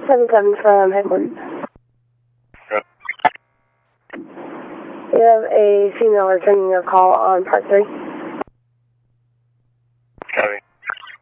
7-7 from headquarters. You have a female returning your call on Park 3.